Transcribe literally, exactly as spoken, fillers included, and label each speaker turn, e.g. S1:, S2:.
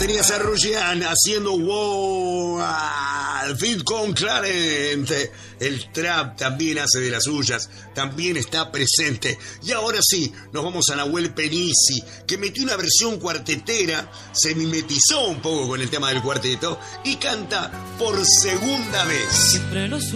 S1: tenías a Rugian haciendo wow, al fin con Clarence. El trap también hace de las suyas, también está presente. Y ahora sí, nos vamos a Nahuel Penisi, que metió una versión cuartetera, se mimetizó un poco con el tema del cuarteto y canta Por Segunda Vez.